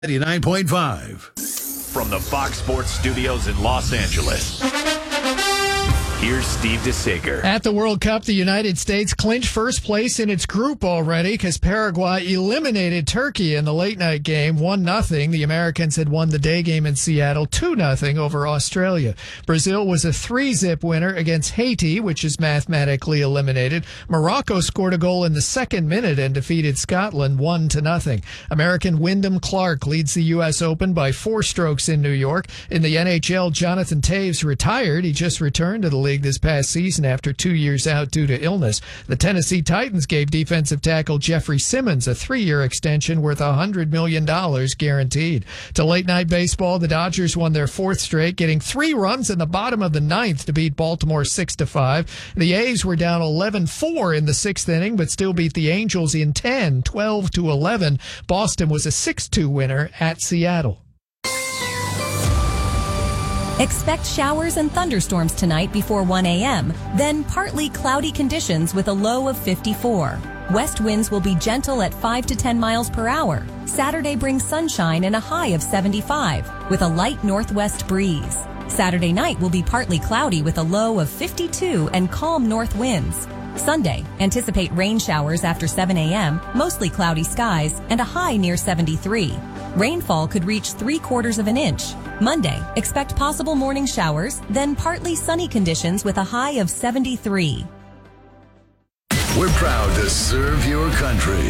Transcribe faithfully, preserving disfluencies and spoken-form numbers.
ninety-nine point five. From the Fox Sports Studios in Los Angeles, here's Steve DeSager. At the World Cup, the United States clinched first place in its group already because Paraguay eliminated Turkey in the late-night game, one nothing. The Americans had won the day game in Seattle, two nothing over Australia. Brazil was a three-zip winner against Haiti, which is mathematically eliminated. Morocco scored a goal in the second minute and defeated Scotland one to nothing. American Wyndham Clark leads the U S Open by four strokes in New York. In the N H L, Jonathan Toews retired. He just returned to the league this past season after two years out due to illness. The Tennessee Titans gave defensive tackle Jeffrey Simmons a three-year extension worth one hundred million dollars guaranteed. To late-night baseball, the Dodgers won their fourth straight, getting three runs in the bottom of the ninth to beat Baltimore six to five. The A's were down eleven four in the sixth inning, but still beat the Angels in ten, twelve to eleven. Boston was a six two winner at Seattle. Expect showers and thunderstorms tonight before one a.m., then partly cloudy conditions with a low of fifty-four. West winds will be gentle at five to ten miles per hour. Saturday brings sunshine and a high of seventy-five with a light northwest breeze. Saturday night will be partly cloudy with a low of fifty-two and calm north winds. Sunday, anticipate rain showers after seven a.m., mostly cloudy skies, and a high near seventy-three. Rainfall could reach three quarters of an inch. Monday, expect possible morning showers, then partly sunny conditions with a high of seventy-three. We're proud to serve your country.